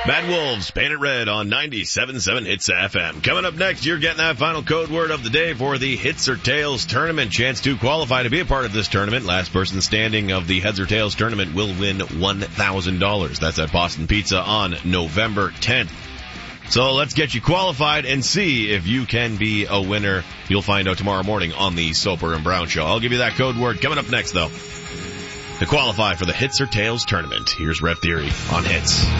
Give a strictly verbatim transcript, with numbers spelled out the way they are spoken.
Bad Wolves, Paint It Red on ninety-seven point seven Hits F M. Coming up next, you're getting that final code word of the day for the Hits or Tails tournament. Chance to qualify to be a part of this tournament. Last person standing of the Heads or Tails tournament will win one thousand dollars. That's at Boston Pizza on November tenth. So let's get you qualified and see if you can be a winner. You'll find out tomorrow morning on the Soper and Brown Show. I'll give you that code word coming up next, though. To qualify for the Hits or Tails tournament, here's Red Theory on Hits.